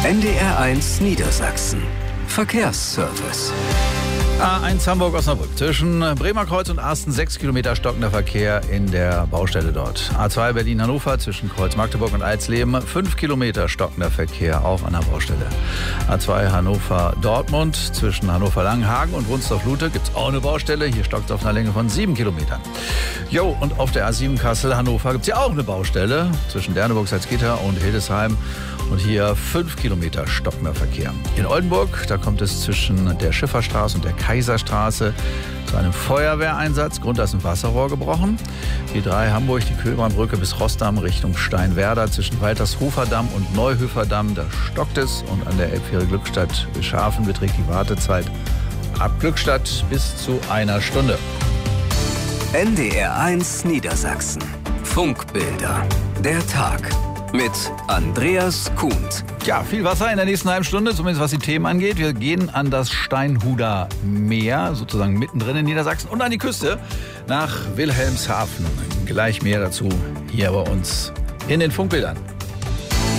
NDR1 Niedersachsen. Verkehrsservice. A1 Hamburg-Osnabrück. Zwischen Bremer Kreuz und Arsten 6 Kilometer stockender Verkehr in der Baustelle dort. A2 Berlin-Hannover zwischen Kreuz Magdeburg und Alsleben 5 Kilometer stockender Verkehr auch an der Baustelle. A2 Hannover-Dortmund zwischen Hannover-Langenhagen und Wunsdorf-Lute gibt es auch eine Baustelle. Hier stockt es auf einer Länge von 7 Kilometern. Jo, und auf der A7 Kassel-Hannover gibt es ja auch eine Baustelle zwischen Derneburg-Salzgitter und Hildesheim. Und hier 5 Kilometer stockender Verkehr. In Oldenburg, da kommt es zwischen der Schifferstraße und der Kaiserstraße zu einem Feuerwehreinsatz. Grund, da ist ein Wasserrohr gebrochen. Die 3 Hamburg, die Köhlbahnbrücke bis Rossdamm Richtung Steinwerder zwischen Waltershoferdam und Neuhöferdamm. Da stockt es und an der Elbfähre Glückstadt-Schafen beträgt die Wartezeit ab Glückstadt bis zu 1 Stunde. NDR1 Niedersachsen. Funkbilder. Der Tag. Mit Andreas Kuhnt. Ja, viel Wasser in der nächsten halben Stunde, zumindest was die Themen angeht. Wir gehen an das Steinhuder Meer, sozusagen mittendrin in Niedersachsen, und an die Küste nach Wilhelmshaven. Gleich mehr dazu hier bei uns in den Funkbildern.